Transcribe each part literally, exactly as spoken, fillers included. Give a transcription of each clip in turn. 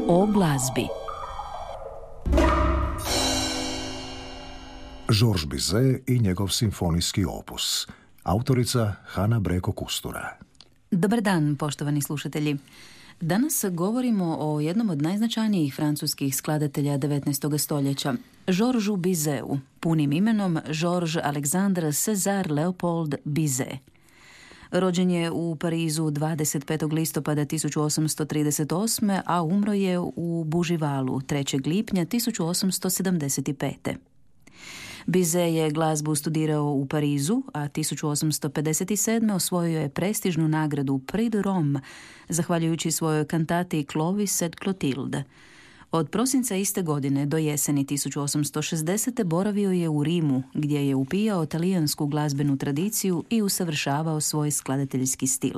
O glazbi. Georges Bizet i njegov simfonijski opus. Autorica Hana Breko Kustura. Dobar dan, poštovani slušatelji. Danas govorimo o jednom od najznačajnijih francuskih skladatelja devetnaestog stoljeća, Georgesu Bizetu, punim imenom Georges Alexandre César Léopold Bizet. Rođen je u Parizu dvadeset petog listopada tisuću osamsto trideset osme. a umro je u Buživalu trećeg lipnja tisuću osamsto sedamdeset pete. Bizet je glazbu studirao u Parizu, a tisuću osamsto pedeset sedme. osvojio je prestižnu nagradu Prix de Rome, zahvaljujući svojoj kantati Clovis et Clotilde. Od prosinca iste godine do jeseni tisuću osamsto šezdesete. boravio je u Rimu, gdje je upijao talijansku glazbenu tradiciju i usavršavao svoj skladateljski stil.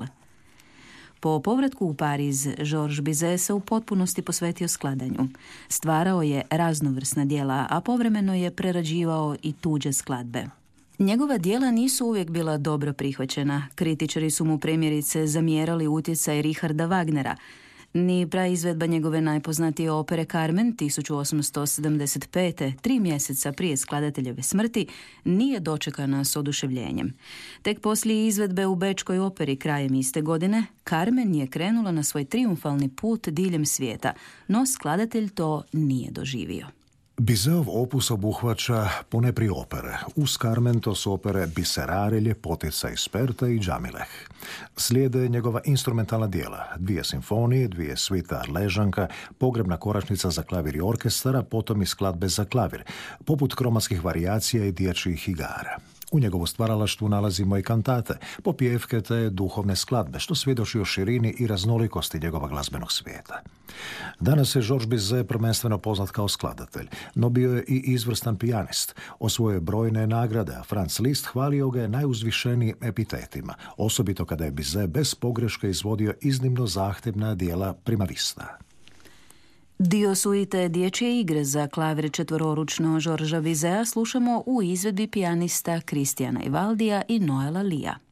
Po povratku u Pariz, Georges Bizet se u potpunosti posvetio skladanju. Stvarao je raznovrsna djela, a povremeno je prerađivao i tuđe skladbe. Njegova djela nisu uvijek bila dobro prihvaćena. Kritičari su mu primjerice zamjerali utjecaj Richarda Wagnera. Ni praizvedba njegove najpoznatije opere Carmen tisuću osamsto sedamdeset pete. tri mjeseca prije skladateljeve smrti, nije dočekana s oduševljenjem. Tek poslije izvedbe u Bečkoj operi krajem iste godine, Carmen je krenula na svoj trijumfalni put diljem svijeta, no skladatelj to nije doživio. Bizetov opus obuhvaća ponepri opere. Uz Carmen to su opere Biserare, Ljepotica i Sperta i Džamileh. Slijede njegova instrumentalna djela, dvije simfonije, dvije svita Ležanka, pogrebna koračnica za klavir i orkestar, potom i skladbe za klavir, poput kromatskih varijacija i dječjih igara. U njegovu stvaralaštvu nalazimo i kantate, popjevke te duhovne skladbe, što svjedoči o širini i raznolikosti njegova glazbenog svijeta. Danas je Georges Bizet prvenstveno poznat kao skladatelj, no bio je i izvrstan pijanist. Osvojio je brojne nagrade, a Franz Liszt hvalio ga je najuzvišenijim epitetima, osobito kada je Bizet bez pogreške izvodio iznimno zahtjevna djela primavista. Dio suite Dječje igre za klavir četvororučno Georgesa Bizeta slušamo u izvedbi pijanista Kristijana Ivaldija i Noela Lia.